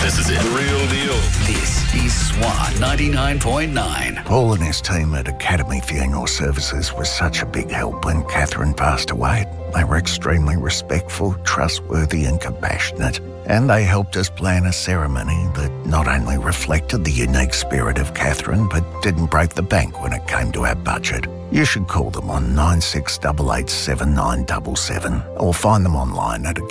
This is it. The real deal. This is Swan 99.9. Paul and his team at Academy Funeral Services was such a big help when Catherine passed away. They were extremely respectful, trustworthy and compassionate. And they helped us plan a ceremony that not only reflected the unique spirit of Catherine, but didn't break the bank when it came to our budget. You should call them on 96887977 or find them online at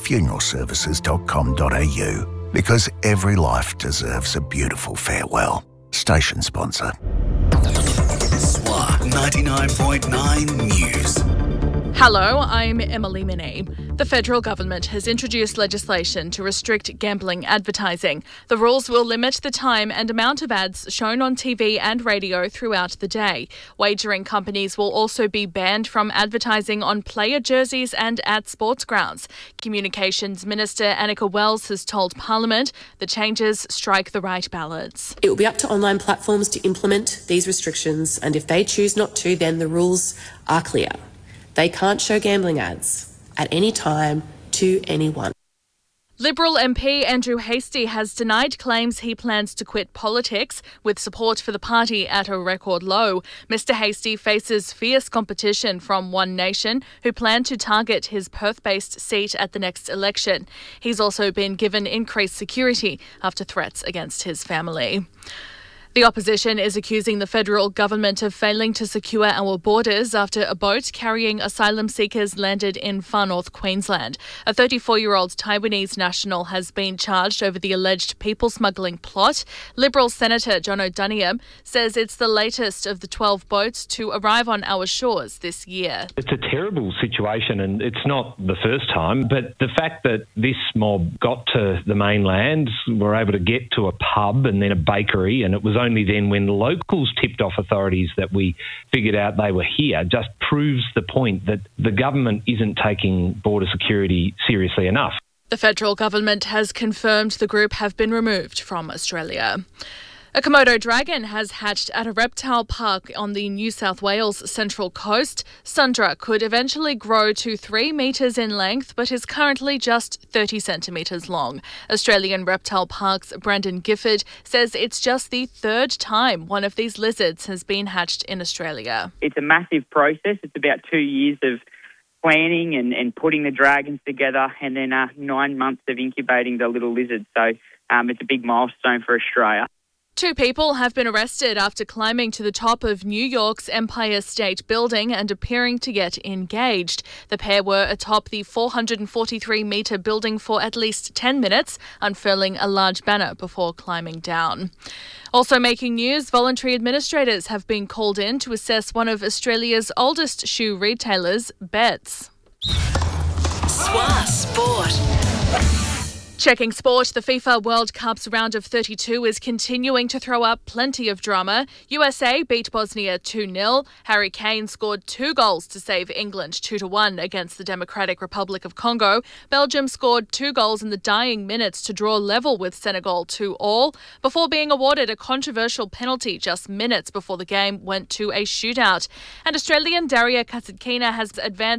academyfuneralservices.com.au, because every life deserves a beautiful farewell. Station sponsor. Swan 99.9 News. Hello, I'm Emily Minnie. The federal government has introduced legislation to restrict gambling advertising. The rules will limit the time and amount of ads shown on TV and radio throughout the day. Wagering companies will also be banned from advertising on player jerseys and at sports grounds. Communications Minister Annika Wells has told Parliament the changes strike the right balance. It will be up to online platforms to implement these restrictions, and if they choose not to, then the rules are clear. They can't show gambling ads at any time to anyone. Liberal MP Andrew Hastie has denied claims he plans to quit politics, with support for the party at a record low. Mr Hastie faces fierce competition from One Nation, who plan to target his Perth-based seat at the next election. He's also been given increased security after threats against his family. The opposition is accusing the federal government of failing to secure our borders after a boat carrying asylum seekers landed in far north Queensland. A 34-year-old Taiwanese national has been charged over the alleged people smuggling plot. Liberal Senator John O'Donoghue says it's the latest of the 12 boats to arrive on our shores this year. It's a terrible situation, and it's not the first time, but the fact that this mob got to the mainland, were able to get to a pub and then a bakery, and it was only then when locals tipped off authorities that we figured out they were here, just proves the point that the government isn't taking border security seriously enough. The federal government has confirmed the group have been removed from Australia. A Komodo dragon has hatched at a reptile park on the New South Wales central coast. Sundra could eventually grow to 3 metres in length, but is currently just 30 centimetres long. Australian Reptile Park's Brandon Gifford says it's just the third time one of these lizards has been hatched in Australia. It's a massive process. It's about 2 years of planning and putting the dragons together, and then 9 months of incubating the little lizards. So it's a big milestone for Australia. 2 people have been arrested after climbing to the top of New York's Empire State Building and appearing to get engaged. The pair were atop the 443-metre building for at least 10 minutes, unfurling a large banner before climbing down. Also making news, voluntary administrators have been called in to assess one of Australia's oldest shoe retailers, Betts. Swan Sport. Checking sport, the FIFA World Cup's round of 32 is continuing to throw up plenty of drama. USA beat Bosnia 2-0. Harry Kane scored 2 goals to save England 2-1 against the Democratic Republic of Congo. Belgium scored 2 goals in the dying minutes to draw level with Senegal 2-2, before being awarded a controversial penalty just minutes before the game went to a shootout. And Australian Daria Kasatkina has advanced